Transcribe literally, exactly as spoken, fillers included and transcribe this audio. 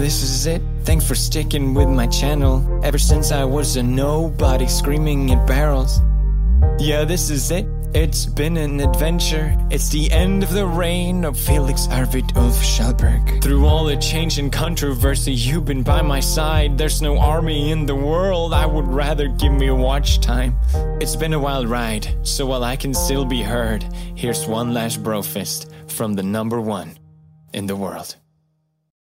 this is it. Thanks for sticking with my channel. Ever since I was a nobody screaming at barrels. Yeah, this is it. It's been an adventure. It's the end of the reign of Felix Arvid Ulf Schallberg. Through all the change and controversy, you've been by my side. There's no army in the world. I would rather give me watch time. It's been a wild ride, so while I can still be heard, here's one last brofist from the number one in the world.